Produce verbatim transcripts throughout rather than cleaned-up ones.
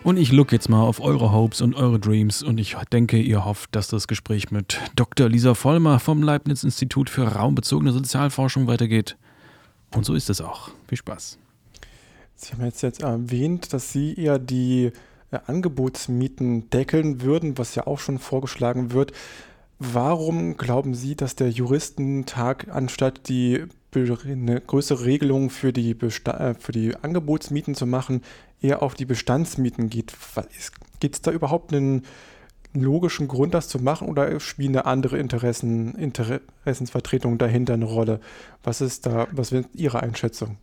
Und ich look jetzt mal auf eure Hopes und eure Dreams und ich denke, ihr hofft, dass das Gespräch mit Doktor Lisa Vollmer vom Leibniz-Institut für raumbezogene Sozialforschung weitergeht. Und so ist es auch. Viel Spaß. Sie haben jetzt, jetzt erwähnt, dass Sie eher die äh, Angebotsmieten deckeln würden, was ja auch schon vorgeschlagen wird. Warum glauben Sie, dass der Juristentag anstatt die be- eine größere Regelung für die, Besta äh, für die Angebotsmieten zu machen, eher auf die Bestandsmieten geht? Gibt es da überhaupt einen logischen Grund, das zu machen, oder spielen da andere Interessen, Interessensvertretungen dahinter eine Rolle? Was ist da, was ist Ihre Einschätzung?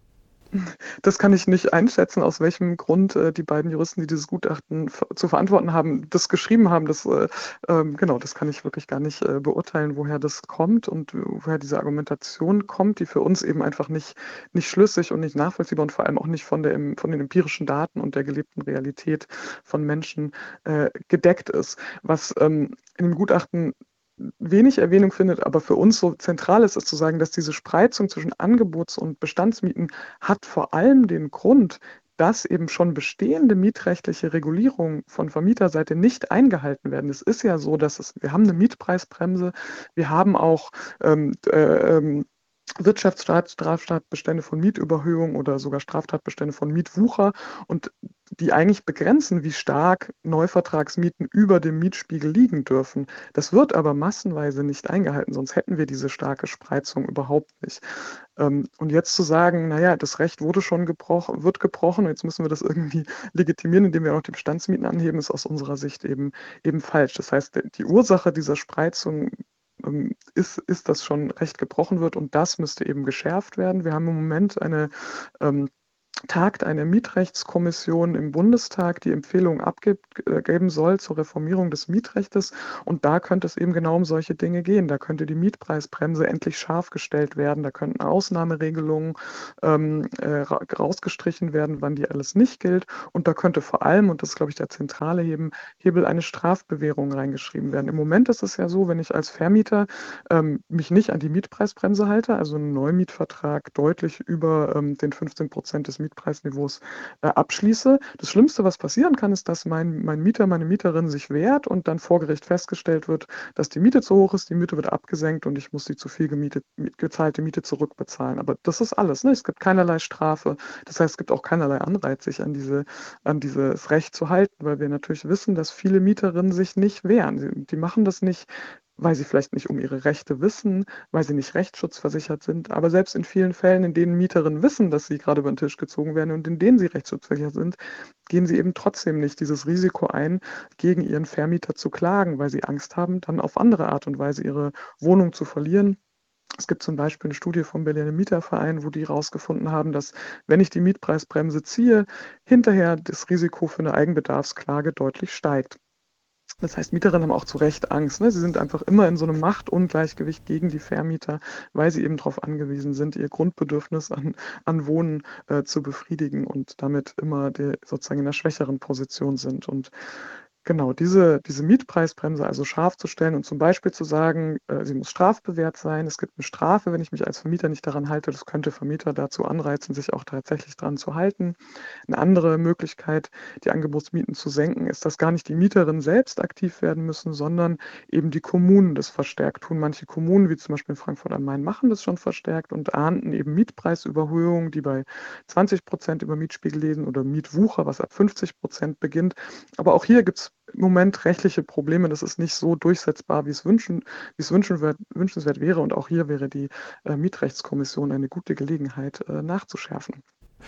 Das kann ich nicht einschätzen, aus welchem Grund äh, die beiden Juristen, die dieses Gutachten ver- zu verantworten haben, das geschrieben haben. Das, äh, ähm, genau, das kann ich wirklich gar nicht äh, beurteilen, woher das kommt und woher diese Argumentation kommt, die für uns eben einfach nicht, nicht schlüssig und nicht nachvollziehbar und vor allem auch nicht von, der, em- von den empirischen Daten und der gelebten Realität von Menschen äh, gedeckt ist. Was ähm, in dem Gutachten wenig Erwähnung findet, aber für uns so zentral ist, ist zu sagen, dass diese Spreizung zwischen Angebots- und Bestandsmieten hat vor allem den Grund, dass eben schon bestehende mietrechtliche Regulierungen von Vermieterseite nicht eingehalten werden. Es ist ja so, dass es, wir haben eine Mietpreisbremse, wir haben auch ähm, äh, ähm, Wirtschaftsstaat, Straftatbestände von Mietüberhöhung oder sogar Straftatbestände von Mietwucher und die eigentlich begrenzen, wie stark Neuvertragsmieten über dem Mietspiegel liegen dürfen. Das wird aber massenweise nicht eingehalten, sonst hätten wir diese starke Spreizung überhaupt nicht. Ähm, und jetzt zu sagen, naja, das Recht wurde schon gebrochen, wird gebrochen, jetzt müssen wir das irgendwie legitimieren, indem wir auch die Bestandsmieten anheben, ist aus unserer Sicht eben, eben falsch. Das heißt, die Ursache dieser Spreizung ähm, ist, ist, dass schon Recht gebrochen wird und das müsste eben geschärft werden. Wir haben im Moment eine ähm, tagt eine Mietrechtskommission im Bundestag, die Empfehlungen abgeben soll zur Reformierung des Mietrechtes. Und da könnte es eben genau um solche Dinge gehen. Da könnte die Mietpreisbremse endlich scharf gestellt werden. Da könnten Ausnahmeregelungen ähm, äh, rausgestrichen werden, wann die alles nicht gilt. Und da könnte vor allem, und das ist, glaube ich, der zentrale Hebel, Hebel eine Strafbewährung reingeschrieben werden. Im Moment ist es ja so, wenn ich als Vermieter ähm, mich nicht an die Mietpreisbremse halte, also einen Neumietvertrag deutlich über ähm, den fünfzehn Prozent des Mietpreisniveaus äh, abschließe. Das Schlimmste, was passieren kann, ist, dass mein, mein Mieter, meine Mieterin sich wehrt und dann vor Gericht festgestellt wird, dass die Miete zu hoch ist, die Miete wird abgesenkt und ich muss die zu viel gemietet, gezahlte Miete zurückbezahlen. Aber das ist alles. Ne? Es gibt keinerlei Strafe. Das heißt, es gibt auch keinerlei Anreiz, sich an, diese, an dieses Recht zu halten, weil wir natürlich wissen, dass viele Mieterinnen sich nicht wehren. Sie, die machen das nicht, weil sie vielleicht nicht um ihre Rechte wissen, weil sie nicht rechtsschutzversichert sind. Aber selbst in vielen Fällen, in denen Mieterinnen wissen, dass sie gerade über den Tisch gezogen werden und in denen sie rechtsschutzversichert sind, gehen sie eben trotzdem nicht dieses Risiko ein, gegen ihren Vermieter zu klagen, weil sie Angst haben, dann auf andere Art und Weise ihre Wohnung zu verlieren. Es gibt zum Beispiel eine Studie vom Berliner Mieterverein, wo die herausgefunden haben, dass, wenn ich die Mietpreisbremse ziehe, hinterher das Risiko für eine Eigenbedarfsklage deutlich steigt. Das heißt, Mieterinnen haben auch zu Recht Angst. Ne? Sie sind einfach immer in so einem Machtungleichgewicht gegen die Vermieter, weil sie eben darauf angewiesen sind, ihr Grundbedürfnis an, an Wohnen äh, zu befriedigen und damit immer die, sozusagen in einer schwächeren Position sind. Und genau, diese, diese Mietpreisbremse also scharf zu stellen und zum Beispiel zu sagen, äh, sie muss strafbewehrt sein, es gibt eine Strafe, wenn ich mich als Vermieter nicht daran halte, das könnte Vermieter dazu anreizen, sich auch tatsächlich daran zu halten. Eine andere Möglichkeit, die Angebotsmieten zu senken, ist, dass gar nicht die Mieterinnen selbst aktiv werden müssen, sondern eben die Kommunen das verstärkt tun. Manche Kommunen, wie zum Beispiel in Frankfurt am Main, machen das schon verstärkt und ahnden eben Mietpreisüberhöhungen, die bei zwanzig Prozent über Mietspiegel liegen oder Mietwucher, was ab fünfzig Prozent beginnt. Aber auch hier gibt es im Moment rechtliche Probleme. Das ist nicht so durchsetzbar, wie es, wünschen, wie es wünschenswert, wünschenswert wäre. Und auch hier wäre die äh, Mietrechtskommission eine gute Gelegenheit, äh, nachzuschärfen.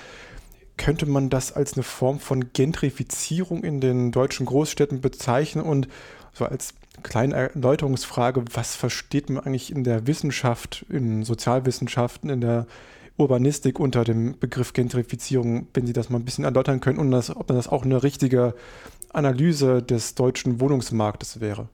Könnte man das als eine Form von Gentrifizierung in den deutschen Großstädten bezeichnen? Und so als kleine Erläuterungsfrage, was versteht man eigentlich in der Wissenschaft, in Sozialwissenschaften, in der Urbanistik unter dem Begriff Gentrifizierung, wenn Sie das mal ein bisschen erläutern können und das, ob das auch eine richtige Analyse des deutschen Wohnungsmarktes wäre?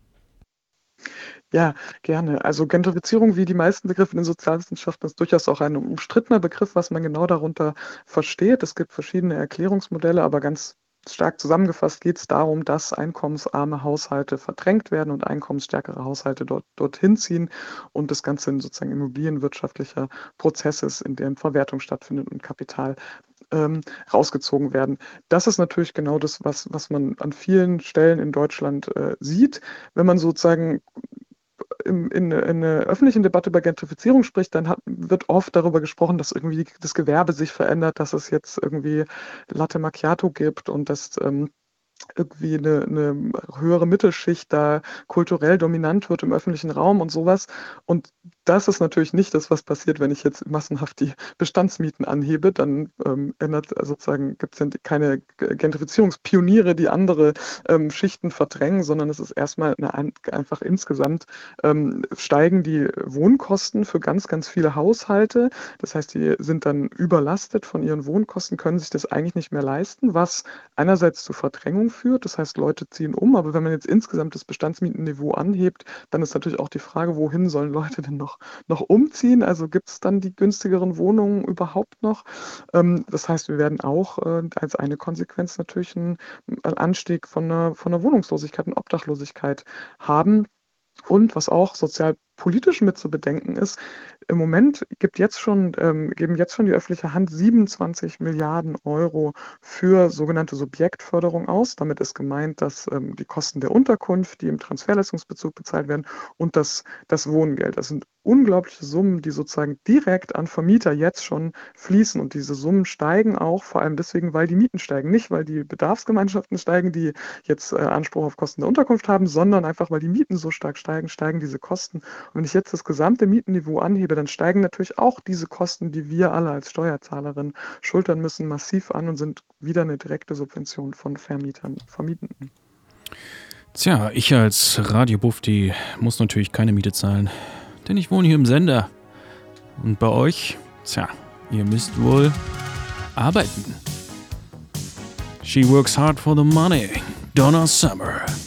Ja, gerne. Also Gentrifizierung, wie die meisten Begriffe in den Sozialwissenschaften, ist durchaus auch ein umstrittener Begriff, was man genau darunter versteht. Es gibt verschiedene Erklärungsmodelle, aber ganz stark zusammengefasst geht es darum, dass einkommensarme Haushalte verdrängt werden und einkommensstärkere Haushalte dort, dorthin ziehen und das Ganze in sozusagen immobilienwirtschaftlicher Prozess ist, in dem Verwertung stattfindet und Kapital ähm, rausgezogen werden. Das ist natürlich genau das, was, was man an vielen Stellen in Deutschland äh, sieht. Wenn man sozusagen in, in, in einer öffentlichen Debatte über Gentrifizierung spricht, dann hat, wird oft darüber gesprochen, dass irgendwie das Gewerbe sich verändert, dass es jetzt irgendwie Latte Macchiato gibt und dass ähm, irgendwie eine, eine höhere Mittelschicht da kulturell dominant wird im öffentlichen Raum und sowas. Und das ist natürlich nicht das, was passiert, wenn ich jetzt massenhaft die Bestandsmieten anhebe. Dann ähm, ändert also sozusagen gibt es ja keine Gentrifizierungspioniere, die andere ähm, Schichten verdrängen, sondern es ist erstmal eine, einfach insgesamt ähm, steigen die Wohnkosten für ganz, ganz viele Haushalte. Das heißt, die sind dann überlastet von ihren Wohnkosten, können sich das eigentlich nicht mehr leisten, was einerseits zu Verdrängung führt. Das heißt, Leute ziehen um, aber wenn man jetzt insgesamt das Bestandsmietenniveau anhebt, dann ist natürlich auch die Frage, wohin sollen Leute denn noch, noch umziehen? Also gibt es dann die günstigeren Wohnungen überhaupt noch? Ähm, das heißt, wir werden auch äh, als eine Konsequenz natürlich einen, einen Anstieg von einer, von einer Wohnungslosigkeit und Obdachlosigkeit haben. Und was auch sozialpolitisch mit zu bedenken ist, im Moment gibt jetzt schon, ähm, geben jetzt schon die öffentliche Hand siebenundzwanzig Milliarden Euro für sogenannte Subjektförderung aus. Damit ist gemeint, dass ähm, die Kosten der Unterkunft, die im Transferleistungsbezug bezahlt werden, und das, das Wohngeld. Das sind unglaubliche Summen, die sozusagen direkt an Vermieter jetzt schon fließen. Und diese Summen steigen auch, vor allem deswegen, weil die Mieten steigen. Nicht, weil die Bedarfsgemeinschaften steigen, die jetzt äh, Anspruch auf Kosten der Unterkunft haben, sondern einfach, weil die Mieten so stark steigen, steigen diese Kosten. Und wenn ich jetzt das gesamte Mietenniveau anhebe, dann steigen natürlich auch diese Kosten, die wir alle als Steuerzahlerin schultern müssen, massiv an und sind wieder eine direkte Subvention von Vermietern, Vermietenden. Tja, ich als Radiobufti muss natürlich keine Miete zahlen, denn ich wohne hier im Sender. Und bei euch, tja, ihr müsst wohl arbeiten. She works hard for the money. Donna Summer.